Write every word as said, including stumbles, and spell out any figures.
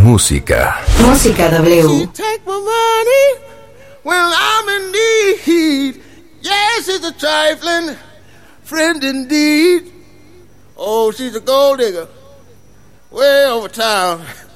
música. Música W. Take my money when I'm in need. Yes, it's a trifling friend indeed. Oh, she's a gold digger way over town.